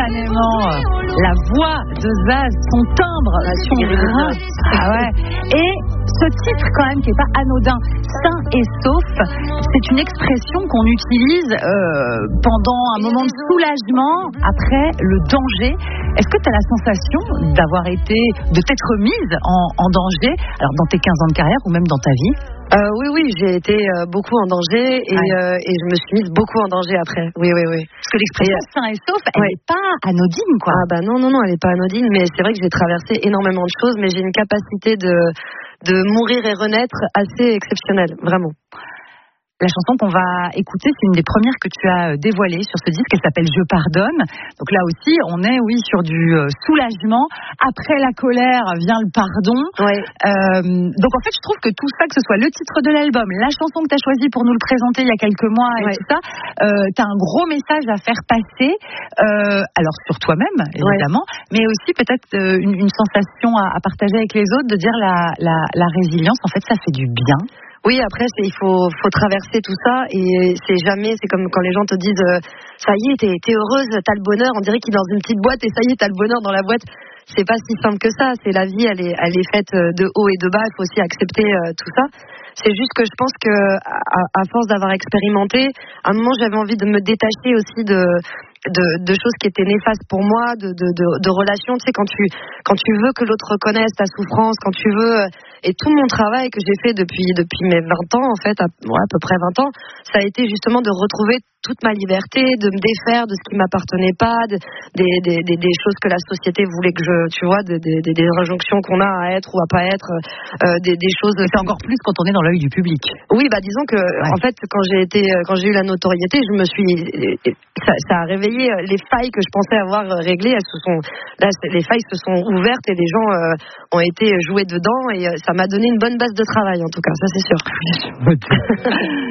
spontanément la voix de Zaz, son timbre, son grain. Ah ouais. Et ce titre quand même qui est pas anodin, sain et sauf, c'est une expression qu'on utilise pendant un moment de soulagement après le danger. Est-ce que tu as la sensation de t'être mise en danger, alors dans tes 15 ans de carrière ou même dans ta vie? Oui, j'ai été beaucoup en danger et je me suis mise beaucoup en danger après. Oui. Parce que l'expression sain et sauf, elle n'est pas anodine, quoi. Ah bah non, elle n'est pas anodine, mais c'est vrai que j'ai traversé énormément de choses, mais j'ai une capacité de mourir et renaître assez exceptionnelle, vraiment. La chanson qu'on va écouter, c'est une des premières que tu as dévoilées sur ce disque. Elle s'appelle Je pardonne. Donc là aussi, on est sur du soulagement. Après la colère vient le pardon. Ouais. Donc en fait, je trouve que tout ça, que ce soit le titre de l'album, la chanson que tu as choisie pour nous le présenter il y a quelques mois et tout ça, tu as un gros message à faire passer. Alors sur toi-même, évidemment, mais aussi peut-être une sensation à partager avec les autres, de dire la résilience, en fait, ça fait du bien. Oui, après, il faut traverser tout ça et c'est comme quand les gens te disent ça y est, t'es heureuse, t'as le bonheur, on dirait qu'il est dans une petite boîte et ça y est, t'as le bonheur dans la boîte. C'est pas si simple que ça, c'est la vie, elle est faite de haut et de bas, il faut aussi accepter tout ça. C'est juste que je pense que à force d'avoir expérimenté, à un moment j'avais envie de me détacher aussi de choses qui étaient néfastes pour moi, de relations, tu sais, quand tu veux que l'autre reconnaisse ta souffrance, quand tu veux, et tout mon travail que j'ai fait depuis mes 20 ans, en fait, à peu près 20 ans, ça a été justement de retrouver toute ma liberté, de me défaire de ce qui m'appartenait pas, des choses que la société voulait que tu vois, des injonctions qu'on a à être ou à pas être, des choses. C'est encore plus quand on est dans l'œil du public. Oui, bah disons que en fait, quand j'ai eu la notoriété, ça a réveillé les failles que je pensais avoir réglées. Les failles se sont ouvertes et les gens ont été joués dedans et ça m'a donné une bonne base de travail en tout cas, ça c'est sûr.